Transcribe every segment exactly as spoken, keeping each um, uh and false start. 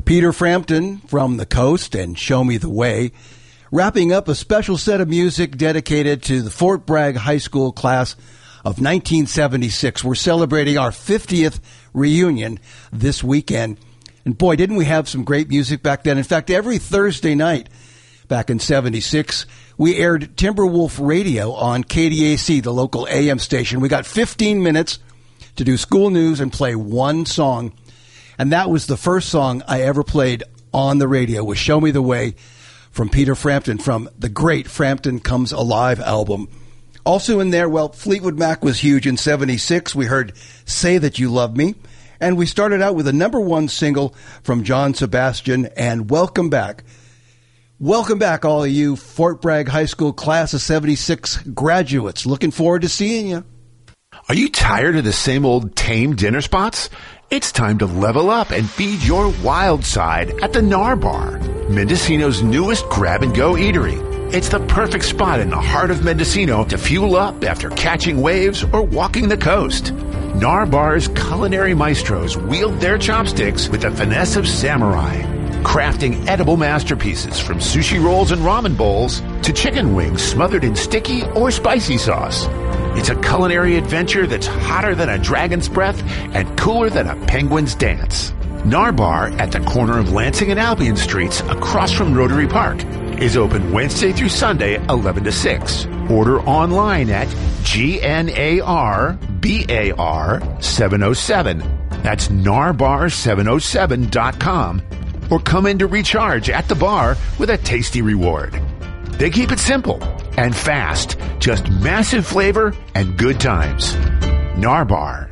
Peter Frampton from the Coast and Show Me the Way, wrapping up a special set of music dedicated to the Fort Bragg High School class of nineteen seventy-six. We're celebrating our fiftieth reunion this weekend. And boy, didn't we have some great music back then. In fact, every Thursday night back in seventy-six, we aired Timberwolf Radio on K D A C, the local A M station. We got fifteen minutes to do school news and play one song. And that was the first song I ever played on the radio, was Show Me the Way from Peter Frampton from the great Frampton Comes Alive album. Also in there, well, Fleetwood Mac was huge in seventy-six. We heard Say That You Love Me. And we started out with a number one single from John Sebastian and Welcome Back. Welcome back, all of you Fort Bragg High School class of seventy-six graduates. Looking forward to seeing you. Are you tired of the same old tame dinner spots? It's time to level up and feed your wild side at the Nar Bar, Mendocino's newest grab-and-go eatery. It's the perfect spot in the heart of Mendocino to fuel up after catching waves or walking the coast. Nar Bar's culinary maestros wield their chopsticks with the finesse of samurai, crafting edible masterpieces from sushi rolls and ramen bowls to chicken wings smothered in sticky or spicy sauce. It's a culinary adventure that's hotter than a dragon's breath and cooler than a penguin's dance. Nar Bar at the corner of Lansing and Albion Streets across from Rotary Park is open Wednesday through Sunday, eleven to six. Order online at G N A R B A R seven oh seven. That's narbar seven oh seven dot com. Or come in to recharge at the bar with a tasty reward. They keep it simple and fast, just massive flavor and good times. Nar Bar.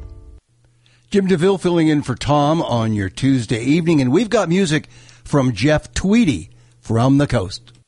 Jim DeVille filling in for Tom on your Tuesday evening, and we've got music from Jeff Tweedy from the Coast.